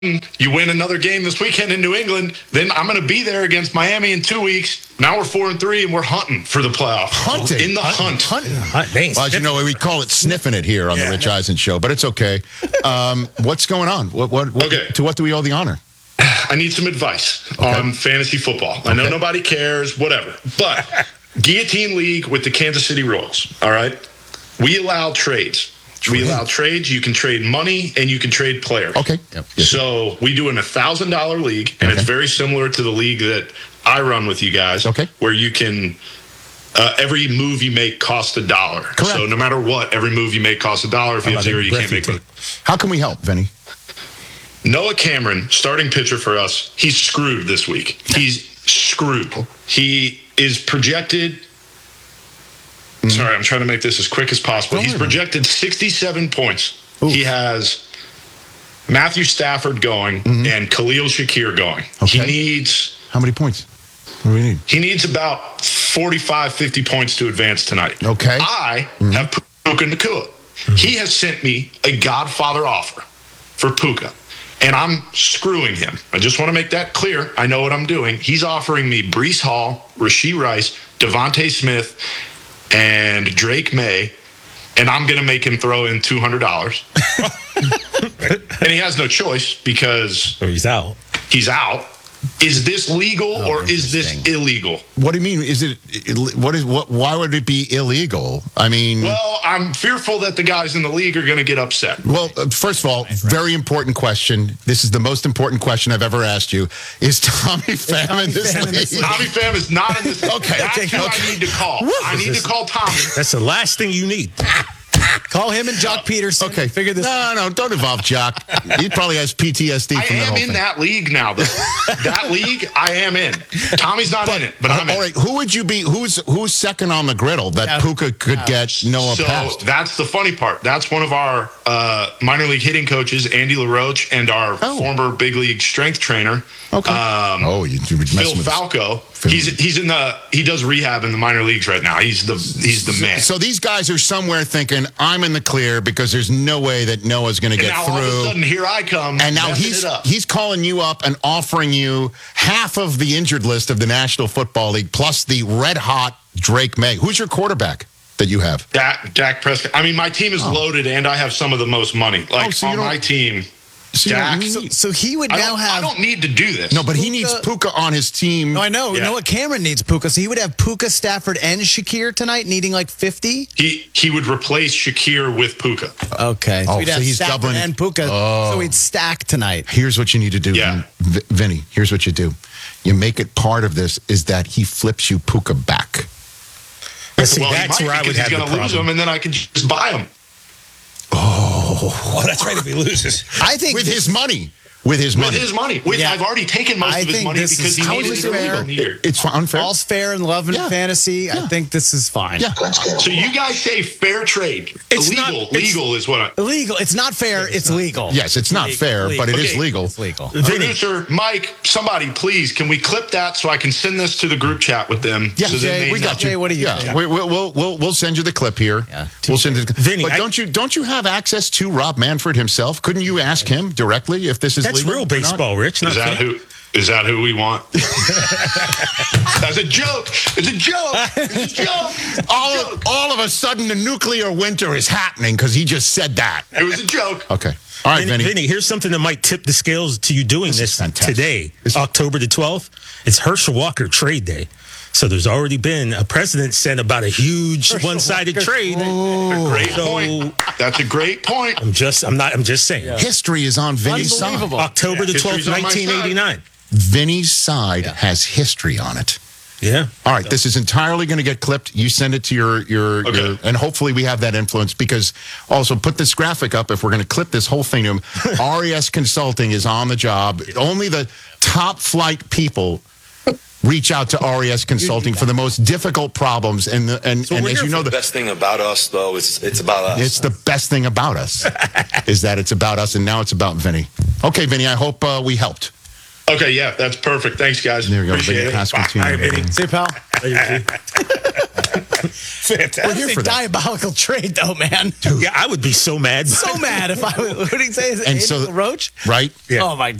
you win another game this weekend in New England, then I'm going to be there against Miami in 2 weeks. Now we're 4-3, and we're hunting for the playoff. Hunting? In the hunt. Well, as you know, we call it sniffing it here on the Rich Eisen Show, but it's okay. What's going on? Okay. To what do we owe the honor? I need some advice on fantasy football. I know nobody cares, whatever. But Guillotine League with the Kansas City Royals, all right? We allow trades. We allow trades. You can trade money and you can trade players. Okay. Yep. Yes. So we do an $1,000 league, and it's very similar to the league that I run with you guys. Okay. Where you can every move you make costs $1. Correct. So no matter what, every move you make costs $1. If you have 0, you can't make it. How can we help, Vinny? Noah Cameron, starting pitcher for us, he's screwed this week. He's screwed. He is projected. Sorry, I'm trying to make this as quick as possible. He's projected 67 points. Oof. He has Matthew Stafford going and Khalil Shakir going. Okay. He needs... How many points? What do we need? He needs about 45, 50 points to advance tonight. Okay. I have Puka Nacua. He has sent me a Godfather offer for Puka, and I'm screwing him. I just want to make that clear. I know what I'm doing. He's offering me Breece Hall, Rashee Rice, Devontae Smith, and Drake May, and I'm going to make him throw in $200. And he has no choice because he's out. He's out. Is this legal or is this illegal? What do you mean? Is it? Why would it be illegal? I mean, well, I'm fearful that the guys in the league are going to get upset. Well, first of all, very important question. This is the most important question I've ever asked you. Is Tommy Pham in this league? Tommy Pham is not in this league. Okay. That's who I need to call. I need to call Tommy. That's the last thing you need. Call him and Jock Peterson. Okay, figure this. No, don't involve Jock. He probably has PTSD from that whole thing. I am in that league now, though. That league, I am in. Tommy's not in it, but I'm in. All right, who would you be? Who's second on the griddle that Puka could get Noah past? So that's the funny part. That's one of our minor league hitting coaches, Andy LaRoche, and our former big league strength trainer. Okay. You were Phil Falco. He's in the. He does rehab in the minor leagues right now. He's the man. So these guys are somewhere thinking, I'm in the clear because there's no way that Noah's going to get now through. All of a sudden, here I come. And now he's calling you up and offering you half of the injured list of the National Football League plus the red hot Drake May. Who's your quarterback that you have? Dak Prescott. I mean, my team is loaded, and I have some of the most money. Like on my team. So he would now have... I don't need to do this. No, but he needs Puka on his team. No, I know. You know what? Cameron needs Puka. So he would have Puka, Stafford, and Shakir tonight, needing like 50? He would replace Shakir with Puka. Okay. So he'd have he's Stafford doubling and Puka. So he'd stack tonight. Here's what you need to do, Vinny. Here's what you do. You make it part of this is that he flips you Puka back. See, that's where I would have the problem. He's going to lose him, and then I can just buy him. Oh, that's right. If he loses, I think with his money. With his money. I've already taken most of his money because he needs it fair. It's unfair. All's fair in love and fantasy. I think this is fine. Yeah. So you guys say fair trade. It's legal is what I... Illegal. It's not fair. It's legal. Yes, it's not fair, but it is legal. It's legal. Producer, Mike, somebody, please, can we clip that so I can send this to the group chat with them? Yeah, so Jay, we got you. Jay, what do you think? We'll send you the clip here. Yeah. We'll send it. Vinny, but don't you have access to Rob Manfred himself? Couldn't you ask him directly if this is legal? That's real baseball. Rich, is that who we want? That's a joke. It's a joke. It's a joke. All of a sudden, the nuclear winter is happening because he just said that. It was a joke. Okay. All right, Vinny. Vinny, here's something that might tip the scales to you doing this today, October the 12th. It's Herschel Walker trade day. So there's already been a precedent set about a huge one-sided trade. Great point. That's a great point. I'm just saying. Yeah. History is on Vinny's side. October the 12th, 1989. Vinny's side has history on it. Yeah. All right. This is entirely going to get clipped. You send it to your and hopefully we have that influence because also put this graphic up if we're going to clip this whole thing to him. RES Consulting is on the job. Only the top flight people reach out to RES Consulting for the most difficult problems. And as you know, the best thing about us, though, is it's about us. It's the best thing about us is that it's about us, and now it's about Vinny. Okay, Vinny, I hope we helped. Okay, yeah, that's perfect. Thanks, guys. There you go. Appreciate it. Bye. All right, Vinny. See you, pal. Fantastic. We're here That's for a that. diabolical trade, though, man. Yeah, I would be so mad. So mad if I would. What did he say? Is it And so- Andy Roach? Right? Yeah. Oh my